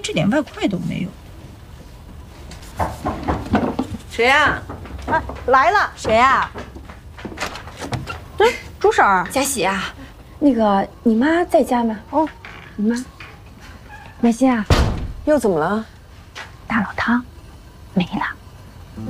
这点外快都没有。 谁呀？ 啊，来了， 谁呀？ 朱婶儿， 佳喜啊，那个你妈在家吗？ 哦， 你妈，美心啊， 又怎么了？ 大老汤没了。